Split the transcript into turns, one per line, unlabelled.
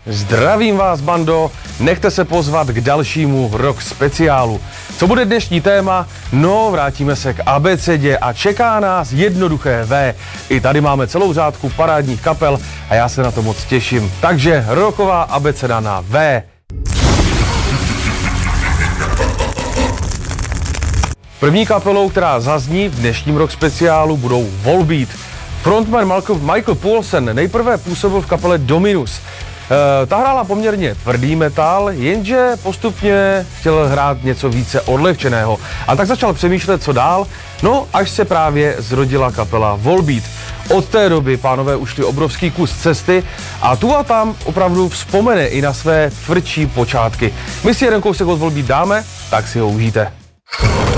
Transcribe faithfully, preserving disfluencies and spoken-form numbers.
Zdravím vás, bando, nechte se pozvat k dalšímu rock speciálu. Co bude dnešní téma? No, vrátíme se k abecedě a čeká nás jednoduché V. I tady máme celou řádku parádních kapel a já se na to moc těším. Takže rocková abeceda na V. První kapelou, která zazní v dnešním rock speciálu, budou Volbeat. Frontman Michael Poulsen nejprve působil v kapele Dominus. E, ta hrála poměrně tvrdý metal, jenže postupně chtěl hrát něco více odlehčeného. A tak začal přemýšlet, co dál, no až se právě zrodila kapela Volbeat. Od té doby pánové ušli obrovský kus cesty a tu a tam opravdu vzpomene i na své tvrdší počátky. My si jeden kousek od Volbeat dáme, tak si ho užijte.